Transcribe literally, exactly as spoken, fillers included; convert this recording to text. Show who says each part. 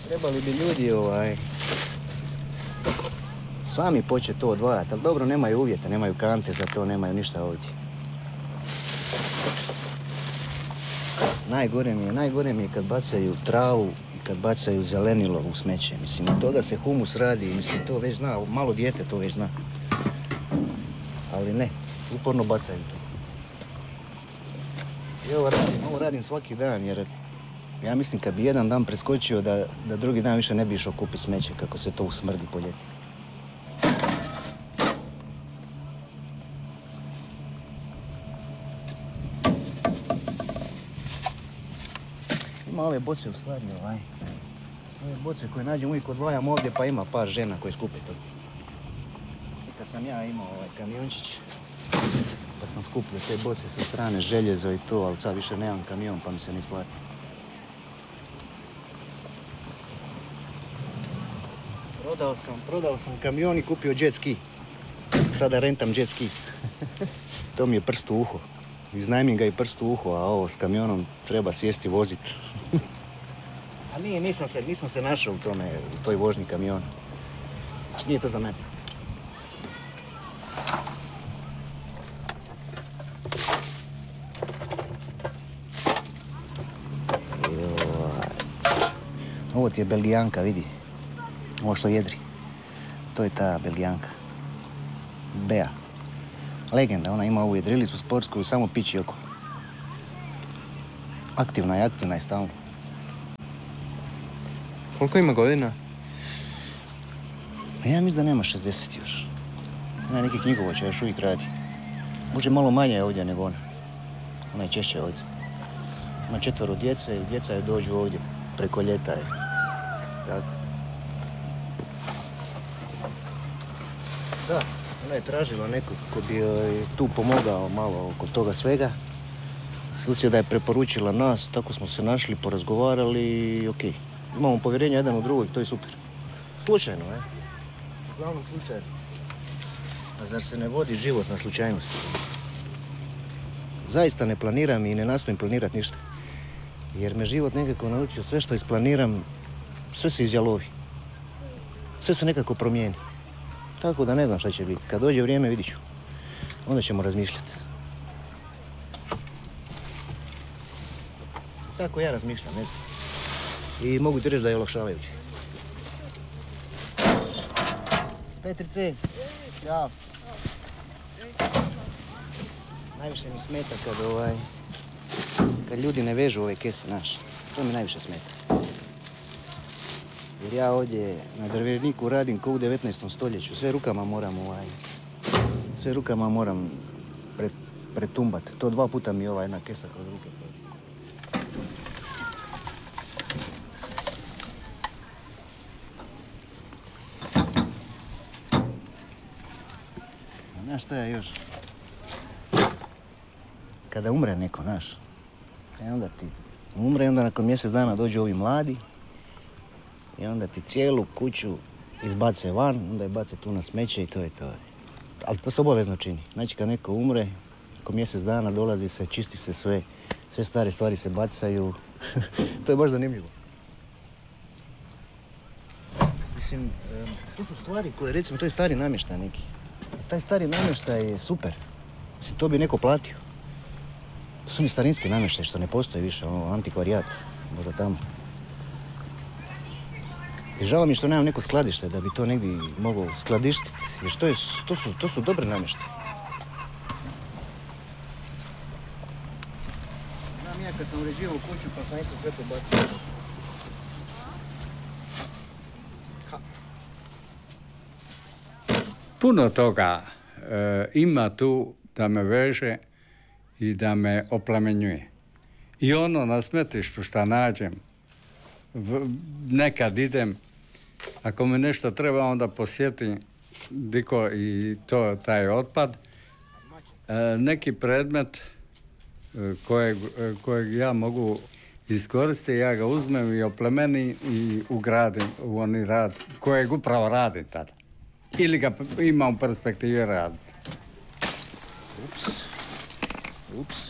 Speaker 1: Trebali bi ljudi ovaj, sami početi to odvajati, ali dobro, nemaju uvjeta, nemaju kante za to, nemaju ništa ovdje. Najgore mi je, najgore mi je kad bacaju travu i kad bacaju zelenilo u smeće. Mislim, od toga se humus radi, mislim, to već zna, malo dijete to već zna. Ali ne, uporno bacaju to. I ovo radim, ovo radim svaki dan, jer ja mislim kad bi jedan dan preskočio da, da drugi dan više ne bi išao kupiti smeće, kako se to usmrdi po ljeti. Ima ove boce u stvari, ovaj. Ove boce koje nađem uvijek odvajam ovdje, pa ima par žena koje skupe to. I kad sam ja imao ovaj kamiončić, pa sam skupio te boce sa strane, željezo i to, ali sad više nemam kamion, pa mi se ne isplati. Prodao sam, prodao sam kamion i kupio jet ski. Sada rentam jet ski. To mi je prst u uho. Iznajmim ga i prst u uho, a ovo s kamionom treba sjesti voziti. A nije, nisam se, nisam se našao u tome, u toj vožnji kamiona. Nije to za mene. Ovo ti je belgijanka, vidi. Ovo što jedri. To je ta belgijanka. Bea. Legenda, ona ima ovu jedrilicu sportsku i samo pići oko. Aktivna je, aktivna je stalno.
Speaker 2: Koliko ima godina?
Speaker 1: Ja mislim da nema šezdeset još. Ona neki knjigovođa još uvijek radi. Može malo manje ovdje nego ona. Ona je češće ovdje. Ima četvoro djece i djeca je dođu ovdje preko ljeta. Je. Tako. Da, ona je tražila nekog ko bi joj tu pomogao malo oko toga svega. Susjeda je preporučila nas, tako smo se našli, porazgovarali i okej. Imamo povjerenje jedan u drugog, to je super. Slučajno, je. Uglavnom slučajno. A zar se ne vodi život na slučajnosti? Zaista ne planiram i ne nastojim planirati ništa. Jer me život nekako naučio, sve što isplaniram, sve se izjalovi. Sve se nekako promijeni. Tako da ne znam šta će biti. Kad dođe vrijeme, vidit ću. Onda ćemo razmišljati. Tako ja razmišljam, ne znam. I mogu ti reći da je olakšavajuće. Petrice, ćao. Najviše mi smeta kad ovaj... kad ljudi ne vežu ove kese, znaš. To mi najviše smeta. Jer ja ovdje na drveniku radim kao u devetnaestom stoljeću. Sve rukama moram ovaj... Sve rukama moram pre, pretumbat. To dva puta mi ova jedna kesa kroz ruke prođe. Znaš šta je još? Kada umre neko, znaš, e onda ti umre, onda nakon mjesec dana dođu ovi mladi i onda ti cijelu kuću izbace van, onda je bace tu na smeće i to je to. Ali to se obavezno čini. Znači kad neko umre, nakon mjesec dana dolazi se, čisti se sve, sve stare stvari se bacaju. To je baš zanimljivo. Mislim, to su stvari koje, recimo, to je stari namještaj neki. Taj stari namještaj je super. Mislim, to bi neko platio. To su mi starinski namještaj što ne postoji više, ono, antikvarijat, možda tamo. I žao mi što nemam neko skladište da bi to negdje mogao skladištiti, jer što je, to, su, to su dobre namještaje. Znam ja kad sam uređivao kuću pa sam isto sve pobacio.
Speaker 3: Puno toga e, ima tu da me veže i da me oplemenjuje. I ono na smetlištu što nađem, v, nekad idem, ako mi nešto treba, onda posjetim diko i to, taj otpad. E, neki predmet e, kojeg, e, kojeg ja mogu iskoristiti, ja ga uzmem i oplemenim i ugradim u oni rad kojeg upravo radim tada. Ili ga imam u perspektivi raditi.
Speaker 1: Ups. Ups.